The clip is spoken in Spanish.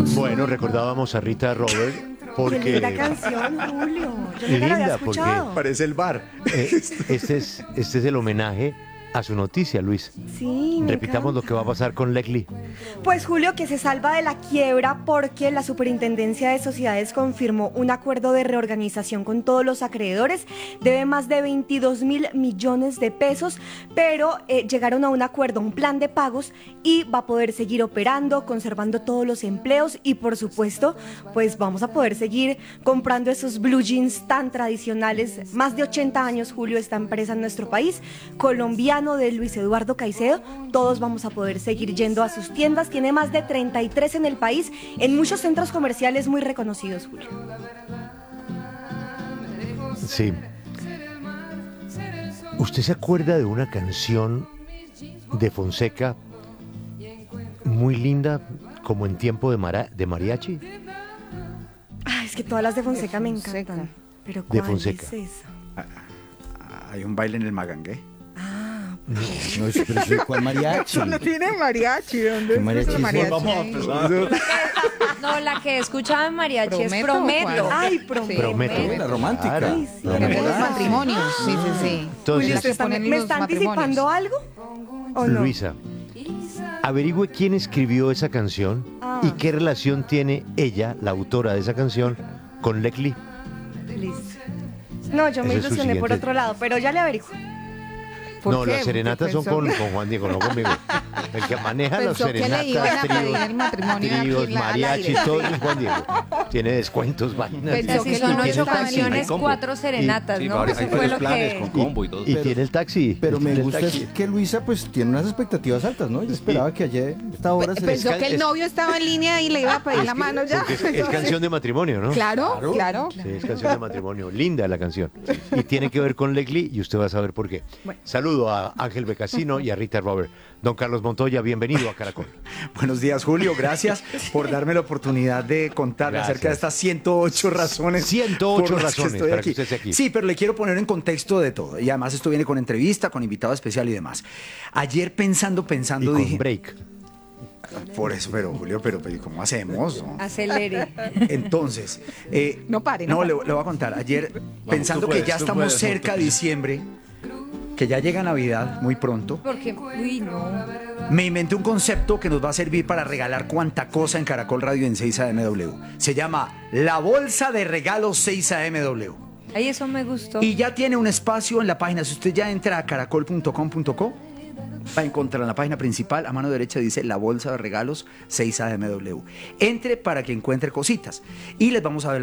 Bueno, recordábamos a Rita Robert Qué porque linda canción, Julio. Yo nunca la había linda, porque escuchado. Parece el bar. este es el homenaje a su noticia, Luis. Sí, me Repitamos lo encanta. que va a pasar con Leclerc. Pues Julio, que se salva de la quiebra porque la Superintendencia de Sociedades confirmó un acuerdo de reorganización con todos los acreedores. Debe más de 22.000 millones de pesos, pero llegaron a un acuerdo, un plan de pagos, y va a poder seguir operando, conservando todos los empleos y, por supuesto, pues vamos a poder seguir comprando esos blue jeans tan tradicionales. Más de 80 años, Julio, esta empresa en nuestro país, colombiano, de Luis Eduardo Caicedo. Todos vamos a poder seguir yendo a sus tiendas. Tiene más de 33 en el país, en muchos centros comerciales muy reconocidos, Julio. Sí. ¿Usted se acuerda de una canción de Fonseca muy linda, como en tiempo de mariachi? Ay, es que todas las de Fonseca me encantan. Pero De ¿cuál Fonseca. es esa? Hay un baile en el magangué. No, pero eso, ¿cuál mariachi? Eso no tiene mariachi. ¿Dónde ¿Qué es mariachi ese es? mariachi? Vamos a ahí? empezar. No, la que escuchaba en mariachi es ¿Prometo o Prometo. cuál? Ay, prometo. Prometo. La romántica. Claro. Ay, sí. La que ponen los Claro. matrimonios. Sí, sí, sí. Julio, Entonces, ¿usted está- ponen ¿me los está matrimonios. anticipando algo? ¿O no? Luisa, averigüe quién escribió esa canción y qué relación tiene ella, la autora de esa canción, con Leclerc. Listo. No, yo me Ese es su ilusioné por siguiente. otro lado, pero ya le averiguo. ¿Por No, qué? las serenatas son Pensó- con Juan Diego, no conmigo. El que maneja las Pensó que le iban a serenatas, pedir el matrimonio aquí tríos, al aire. mariachis, todo es Juan Diego. Tiene descuentos, vainas. Pensó Si que son no, Y tiene 8 el taxi. canciones, combo. 4 serenatas, Sí, ¿no? hay Eso fue varios lo planes que... con combo y todo. Y tiene el taxi. Pero me tiene el gusta taxi. es que Luisa pues tiene unas expectativas altas, ¿no? Yo esperaba que ayer a esta hora se Pensó que el es- novio estaba en línea y le iba a pedir la mano ya. Porque es canción de matrimonio, ¿no? Claro, claro. Sí, es canción de matrimonio. Linda la canción. Y tiene que ver con Leclerc y usted va a saber por qué. Bueno. Saludo a Ángel Becasino y a Rita Robert. Don Carlos Montoya, bienvenido a Caracol. Buenos días, Julio. Gracias por darme la oportunidad de contar Gracias. acerca de estas 108 razones. 108 por las que razones estoy para que usted esté aquí. Sí, pero le quiero poner en contexto de todo. Y además esto viene con entrevista, con invitado especial y demás. Ayer pensando, Y con dije... break. Por eso, pero Julio, pero ¿cómo hacemos? no? Acelere. Entonces, No pare, no, no le pare. voy a contar. Ayer, pensando tú puedes, que ya tú estamos puedes, cerca de diciembre, que ya llega Navidad muy pronto, Porque, uy, no. me inventé un concepto que nos va a servir para regalar cuanta cosa en Caracol Radio en 6AMW. Se llama La Bolsa de Regalos 6AMW. Ay, eso me gustó. Y ya tiene un espacio en la página. Si usted ya entra a caracol.com.co, va a encontrar en la página principal, a mano derecha dice La Bolsa de Regalos 6AMW. Entre para que encuentre cositas. Y les vamos a